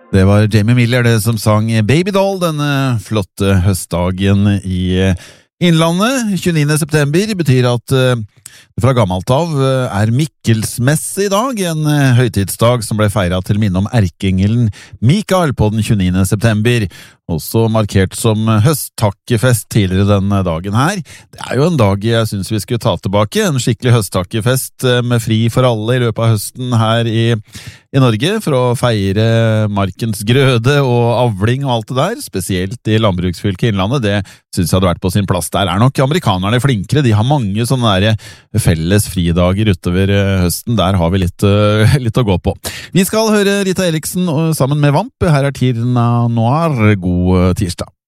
Det var Jamie Miller det som sang Baby Doll denne flotte høstdagen i Innlandet. 29. september betyr at det fra gammelt av Mikkelsmesse i dag, en høytidsdag som ble feiret til minne om erkeengelen Mikael på den 29. september, også markert som høsttakkefest tidligere denne dagen her. Det jo en dag jeg synes vi skulle ta tilbake, en skikkelig høsttakkefest med fri for alle i løpet av høsten her i Norge, for å feire markens grøde og avling og alt det der, spesielt i landbruksfylket Innlandet. Det synes jeg hadde vært på sin plass. Der nok amerikanerne flinkere, de har mange sånne der felles fridager utover høsten. Der har vi litt å gå på. Vi skal høre Rita Eriksen sammen med Vamp. Her Tirna Noir. God tirsdag.